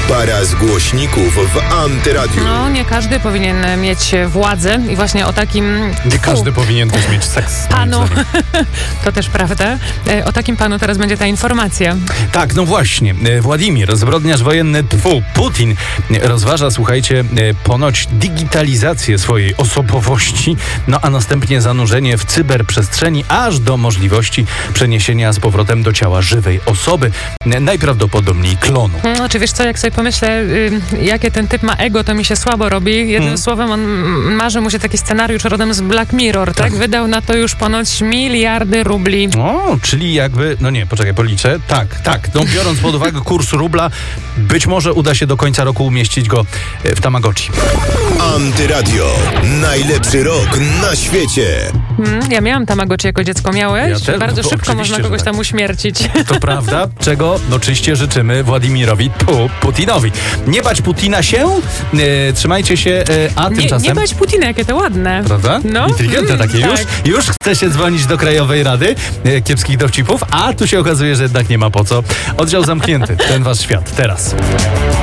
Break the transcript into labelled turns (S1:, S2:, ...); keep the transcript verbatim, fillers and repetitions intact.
S1: Para z głośników w Antyradiu.
S2: No, nie każdy powinien mieć władzę i właśnie o takim...
S3: Nie każdy powinien też mieć seks.
S2: Panu, to też prawda. O takim panu teraz będzie ta informacja.
S3: Tak, no właśnie. Władimir, zbrodniarz wojenny, tfu, Putin, rozważa, słuchajcie, ponoć digitalizację swojej osobowości, no a następnie zanurzenie w cyberprzestrzeni, aż do możliwości przeniesienia z powrotem do ciała żywej osoby, najprawdopodobniej klonu.
S2: No, czy wiesz co, jak sobie pomyślę, y, jakie ten typ ma ego, to mi się słabo robi. Jednym hmm. słowem, on marzy mu się taki scenariusz rodem z Black Mirror, tak? tak? Wydał na to już ponoć miliardy rubli.
S3: O, czyli jakby, no nie, poczekaj, policzę. Tak, tak, no biorąc pod uwagę kurs rubla, być może uda się do końca roku umieścić go w Tamagotchi.
S1: Antyradio. Najlepszy rok na świecie.
S2: Hmm, ja miałam Tamagotchi jako dziecko. Miałeś?
S3: Ja też,
S2: Bardzo
S3: no
S2: szybko można kogoś
S3: tak.
S2: tam uśmiercić.
S3: To prawda, czego oczywiście życzymy Władimirowi Pu- Putinowi. Nie bać Putina się, e, trzymajcie się, e, a tymczasem...
S2: Nie, nie bać Putina, jakie to ładne.
S3: Prawda?
S2: No.
S3: Inteligentne
S2: mm,
S3: takie.
S2: tak.
S3: Już, już chce się dzwonić do Krajowej Rady e, kiepskich dowcipów, a tu się okazuje, że jednak nie ma po co. Oddział zamknięty. Ten wasz świat. Teraz.